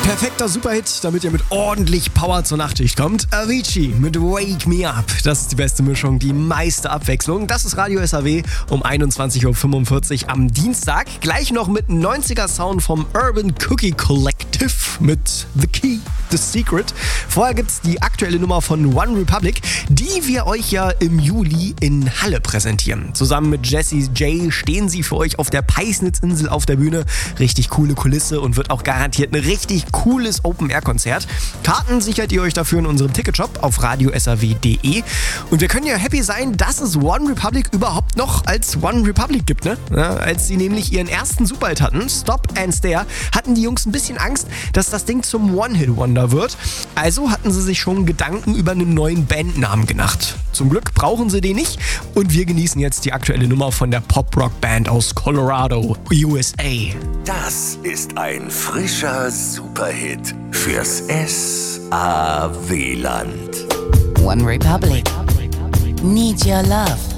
Perfekter Superhit, damit ihr mit ordentlich Power zur Nachtschicht kommt. Avicii mit Wake Me Up. Das ist die beste Mischung, die meiste Abwechslung. Das ist Radio SAW um 21.45 Uhr am Dienstag. Gleich noch mit 90er Sound vom Urban Cookie Collective mit The Key, The Secret. Vorher gibt's die aktuelle Nummer von One Republic, die wir euch ja im Juli in Halle präsentieren. Zusammen mit Jessie J stehen sie für euch auf der Peisnitzinsel auf der Bühne. Richtig coole Kulisse und wird auch garantiert eine richtig cooles Open-Air-Konzert. Karten sichert ihr euch dafür in unserem Ticketshop auf radiosaw.de. Und wir können ja happy sein, dass es One Republic überhaupt noch als One Republic gibt, ne? Ja, als sie nämlich ihren ersten Superhit hatten, Stop and Stare, hatten die Jungs ein bisschen Angst, dass das Ding zum One-Hit-Wonder wird. Also hatten sie sich schon Gedanken über einen neuen Bandnamen gemacht. Zum Glück brauchen sie den nicht und wir genießen jetzt die aktuelle Nummer von der Pop-Rock-Band aus Colorado, USA. Das ist ein frischer Superhit fürs SAW-Land. One Republic. Need your love.